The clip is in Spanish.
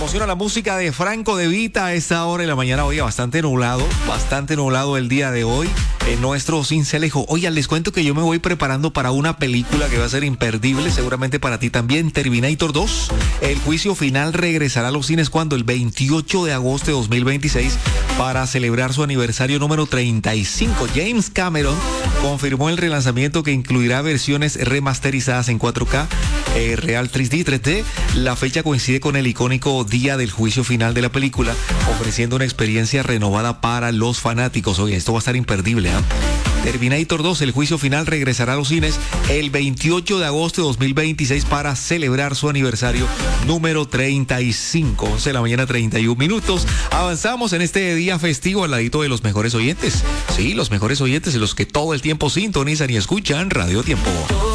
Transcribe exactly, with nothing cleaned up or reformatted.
emociona la música de Franco De Vita a esta hora de la mañana. Oye, bastante nublado, bastante nublado el día de hoy en nuestro Cincelejo. Oigan, les cuento que yo me voy preparando para una película que va a ser imperdible, seguramente para ti también, Terminator dos. El juicio final regresará a los cines cuando el veintiocho de agosto de dos mil veintiséis para celebrar su aniversario número treinta y cinco. James Cameron confirmó el relanzamiento que incluirá versiones remasterizadas en cuatro K, eh, Real tres D, tres D. La fecha coincide con el icónico día del juicio final de la película, ofreciendo una experiencia renovada para los fanáticos. Oye, esto va a estar imperdible, ¿eh? Terminator dos, el juicio final, regresará a los cines el veintiocho de agosto de dos mil veintiséis para celebrar su aniversario número treinta y cinco. once de la mañana, treinta y un minutos. Avanzamos en este día festivo al ladito de los mejores oyentes. Sí, los mejores oyentes, los que todo el tiempo sintonizan y escuchan Radio Tiempo.